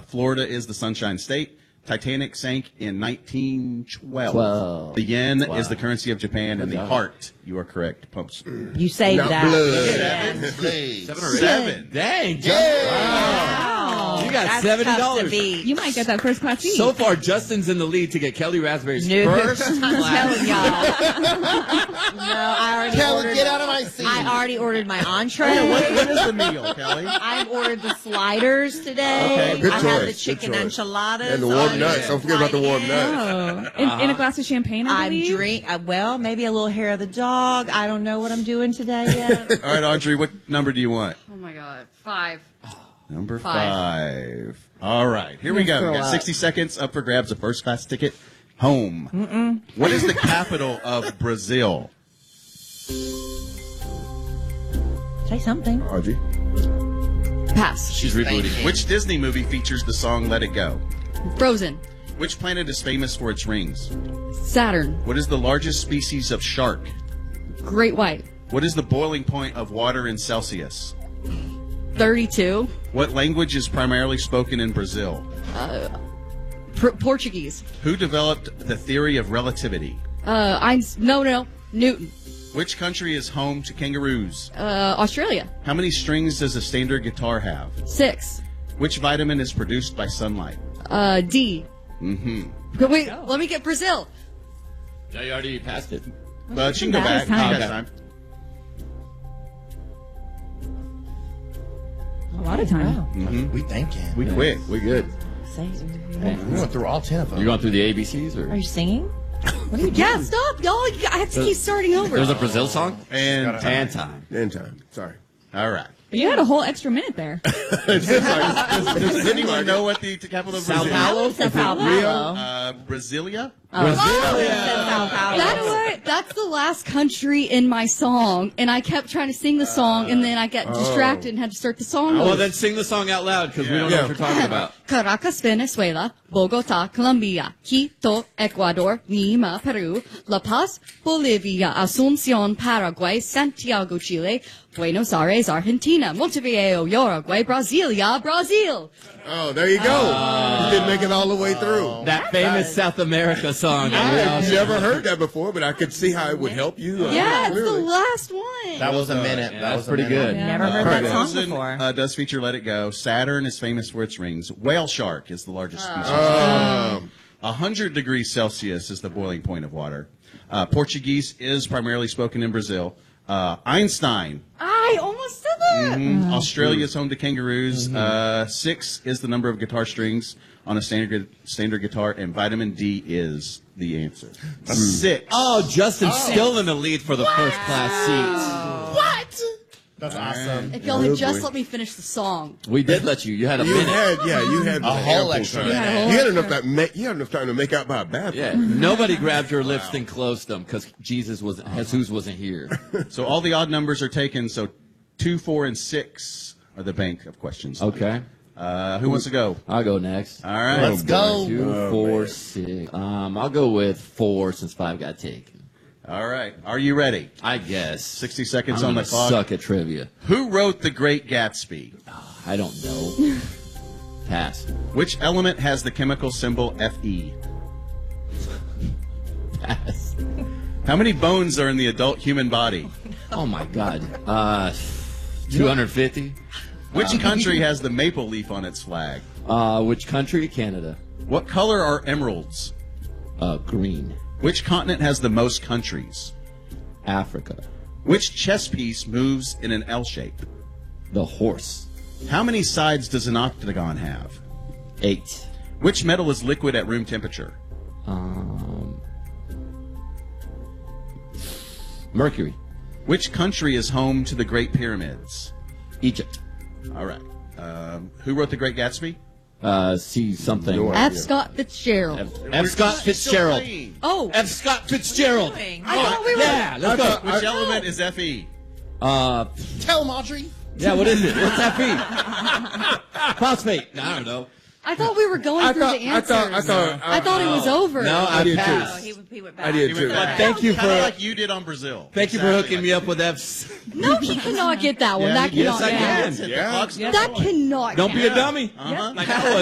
Florida is the Sunshine State. Titanic sank in 1912. 12. The yen is the currency of Japan, and the heart, you are correct, pumps. You saved Not that. blood. Seven. Dang, Wow. you got That's tough $70. to beat. You might get that first class seat. So far, Justin's in the lead to get Kelly Raspberry's No. first I'm class. telling y'all. No, I already Kelly, ordered. get out of my seat. I already ordered my entree. What is the meal, Kelly? I've ordered the sliders today. Okay. Good I have the choice, chicken good choice. enchiladas. And the warm on nuts. Don't forget about the warm nuts. Oh, in a glass of champagne, I I believe. drink, well, maybe a little hair of the dog. I don't know what I'm doing today yet. All right, Audrey, what number do you want? Oh my God, 5. Number 5. 5. All right, here we go. We got 60 seconds up for grabs, a first class ticket home. What is the capital of Brazil? Say something. Audrey. Pass. She's rebooting. Which Disney movie features the song Let It Go? Frozen. Which planet is famous for its rings? Saturn. What is the largest species of shark? Great White. What is the boiling point of water in Celsius? 32. What language is primarily spoken in Brazil? Portuguese. Who developed the theory of relativity? No. Newton. Which country is home to kangaroos? Australia. How many strings does a standard guitar have? 6. Which vitamin is produced by sunlight? D. Mm-hmm. Wait, let me get Brazil. No, you already passed it. But you can go back. Time. You got time. A lot of time. We thinking. We quit. We good. Say, We went through all 10 of them. You going through the ABCs or? are you singing? Yeah, stop, y'all. I have to keep starting over. There's a Brazil song? And And time. In time. Sorry. all right. But you had a whole extra minute there. Does anyone know what the capital of Brazil is? Paulo? Sao Paulo. Brasilia? Sao Paulo. That's what. That's the last country in my song, and I kept trying to sing the song, and then I got distracted and had to start the song Well, over. then sing the song out loud because we don't know Yeah. what you're talking about. Caracas, Venezuela, Bogota, Colombia, Quito, Ecuador, Lima, Peru, La Paz, Bolivia, Asunción, Paraguay, Santiago, Chile, Buenos Aires, Argentina, Montevideo, Uruguay, Brasilia, Brazil. Oh, there you go. You didn't make it all the way through. That famous South America song. I had never heard that before, but I could see how it would help you. Yeah, it's the clearly. last one. That was a minute. Yeah, that's pretty good. Never heard that song Frozen, before. does feature Let It Go. Saturn is famous for its rings. Whale shark is the largest species. 100 degrees Celsius is the boiling point of water. Portuguese is primarily spoken in Brazil. Einstein. I almost said that. Australia is home to kangaroos. 6 is the number of guitar strings on a standard guitar, and vitamin D is the answer. 6. Oh, Justin's still in the lead for the first class seats. What? That's awesome. If y'all had just let me finish the song. We did let you. You had a You minute. had A whole ample extra time. minute. You had enough time to make out by a bathroom. Yeah, nobody grabbed your lips and closed them because Jesus wasn't here. So all the odd numbers are taken. So 2, 4, and 6 are the bank of questions. Okay, Who wants to go? I'll go next. All right. Let's go. 2, 4, 6. I'll go with 4 since 5 got taken. All right. Are you ready? I guess. 60 seconds I'm on the gonna clock. suck at trivia. Who wrote The Great Gatsby? I don't know. Pass. Which element has the chemical symbol Fe? Pass. How many bones are in the adult human body? Oh my God. 250. Which country has the maple leaf on its flag? Which country? Canada. What color are emeralds? Green. Which continent has the most countries? Africa. Which chess piece moves in an L shape? The horse. How many sides does an octagon have? 8. Which metal is liquid at room temperature? Mercury. Which country is home to the Great Pyramids? Egypt. All right. Who wrote The Great Gatsby? See something. F. Scott Fitzgerald. F. Scott Fitzgerald. Oh, F. Scott Fitzgerald. I thought we were. Yeah, let's go. Which element is Fe? Tell him, Audrey. Yeah, what is it? What's that be? Phosphate. I don't know. I thought we were going through the answers. I thought it was over. No, I did passed. too. He went back. I did too. Thank you Kind of for like you did on Brazil. thank you for hooking me up with F's. No, he cannot get that one. Yeah, that yes, cannot. I can. The Yeah. clock's That cannot. Don't be a count. dummy. Uh-huh. Like I was.